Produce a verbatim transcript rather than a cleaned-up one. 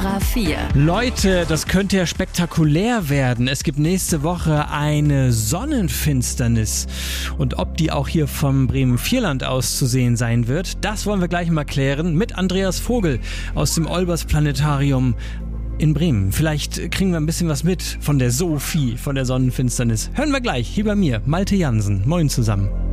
Ora vier. Leute, das könnte ja spektakulär werden. Es gibt nächste Woche eine Sonnenfinsternis. Und ob die auch hier vom Bremen-Vierland aus zu sehen sein wird, das wollen wir gleich mal klären mit Andreas Vogel aus dem Olbers-Planetarium in Bremen. Vielleicht kriegen wir ein bisschen was mit von der Sophie, von der Sonnenfinsternis. Hören wir gleich, hier bei mir, Malte Jansen. Moin zusammen.